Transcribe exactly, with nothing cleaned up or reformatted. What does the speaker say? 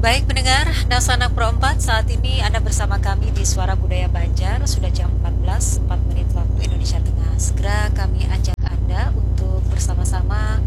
Baik pendengar, Nasanak Pro empat, saat ini Anda bersama kami di Suara Budaya Banjar. Sudah jam empat belas, empat menit waktu Indonesia Tengah. Segera kami ajak Anda untuk bersama-sama